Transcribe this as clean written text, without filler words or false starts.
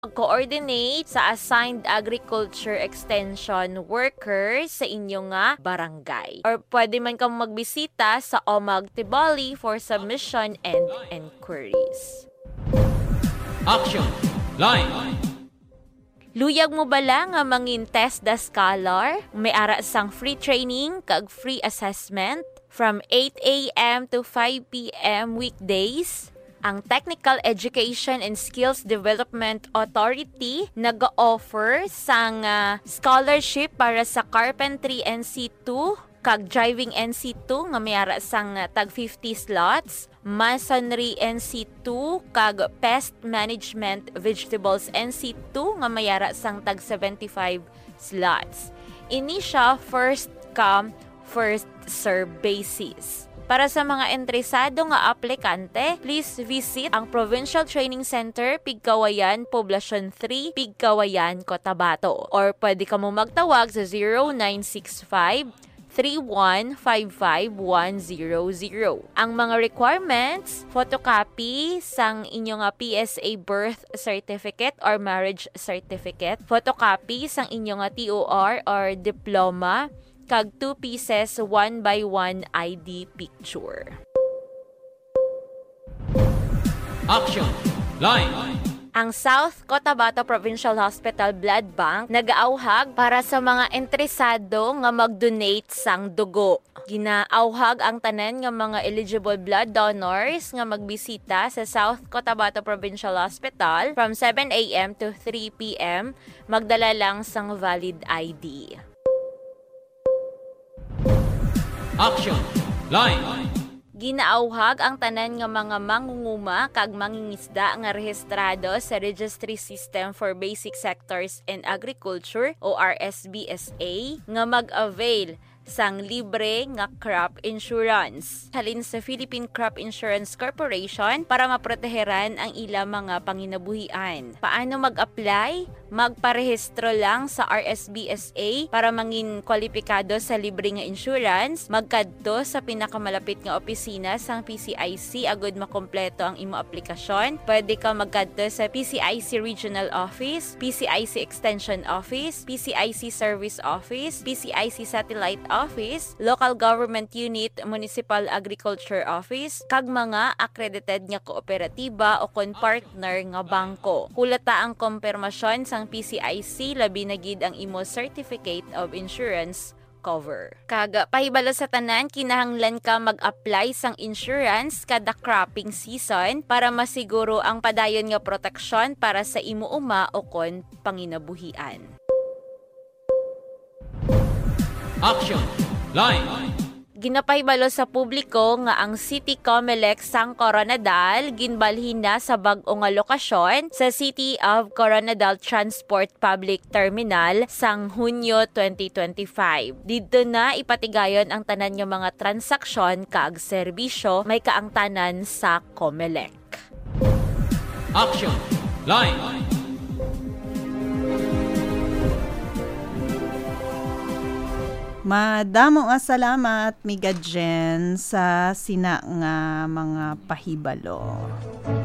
Coordinate sa assigned agriculture extension workers sa inyong barangay. Or pwede man kang magbisita sa OMAG Tiboli for submission and inquiries. Action! Line! Luyag mo bala nga mangin test the scholar? May ara sang free training kag free assessment from 8 a.m. to 5 p.m. weekdays. Ang Technical Education and Skills Development Authority nag-offer sang scholarship para sa Carpentry NC2 kag Driving NC2 nga mayara sang tag 50 slots, Masonry NC2 kag Pest Management Vegetables NC2 nga mayara sang tag 75 slots. Ini siya first come first serve basis. Para sa mga interesado nga aplikante, please visit ang Provincial Training Center, Pigkawayan, Poblacion 3, Pigkawayan, Cotabato. Or pwede ka mo magtawag sa 0965-3155100. Ang mga requirements, photocopy sang inyong PSA birth certificate or marriage certificate, photocopy sang inyong TOR or diploma, kag 2 pieces 1x1 ID picture. Action! Line! Ang South Cotabato Provincial Hospital Blood Bank nag-aawhag para sa mga interesado nga mag-donate sang dugo. Ginaawhag ang tanan nga mga eligible blood donors nga magbisita sa South Cotabato Provincial Hospital from 7 a.m. to 3 p.m. Magdala lang sang valid ID. Action! Line! Ginaawhag ang tanan nga mga mangunguma kag mangingisda nga rehistrado sa Registry System for Basic Sectors in Agriculture o RSBSA nga mag-avail sang libre nga crop insurance. Halin sa Philippine Crop Insurance Corporation para maproteheran ang ilang mga panginabuhian. Paano mag-apply? Magparehistro lang sa RSBSA para mangin kwalipikado sa libre nga insurance. Magkadto sa pinakamalapit nga opisina sang PCIC agud makompleto ang imo aplikasyon. Pwede ka magkadto sa PCIC Regional Office, PCIC Extension Office, PCIC Service Office, PCIC Satellite Office, Local Government Unit, Municipal Agriculture Office, kag mga accredited nga kooperatiba o kon partner nga bangko. Hulata ang kompirmasyon sang PCIC labi na gid ang imo Certificate of Insurance cover. Kag pahibalo sa tanan, kinahanglan ka mag-apply sang insurance kada cropping season para masiguro ang padayon nga proteksyon para sa imo uma o kon panginabuhian. Action! Line! Ginapahibalo sa publiko nga ang City Comelec sang Coronadal ginbalhin na sa bag-o nga lokasyon sa City of Coronadal Transport Public Terminal sang Hunyo 2025. Dito na ipatigayon ang tanan nga mga transaksyon kag serbisyo may kaangtanan sa Comelec. Action! Line! Madamo nga salamat, Miga Jen, sa sina nga mga pahibalo.